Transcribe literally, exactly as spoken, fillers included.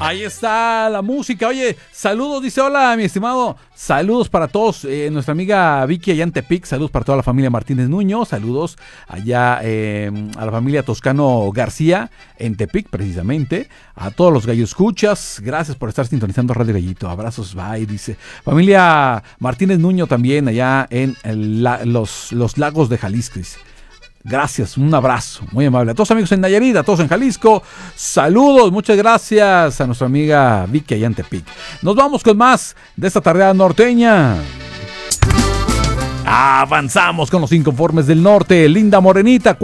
Ahí está la música. Oye, saludos, dice hola, mi estimado. Saludos para todos. Eh, nuestra amiga Vicky allá en Tepic. Saludos para toda la familia Martínez Nuño. Saludos allá eh, a la familia Toscano García en Tepic, precisamente. A todos los gallos escuchas. Gracias por estar sintonizando Radio Gallito. Abrazos, bye, dice. Familia Martínez Nuño también allá en el, la, los, los lagos de Jalisco. Gracias, un abrazo muy amable a todos amigos en Nayarit, a todos en Jalisco, saludos, muchas gracias a nuestra amiga Vicky allá en Tepic. Nos vamos con más de esta tardeada norteña. Avanzamos con los Inconformes del Norte, Linda Morenita.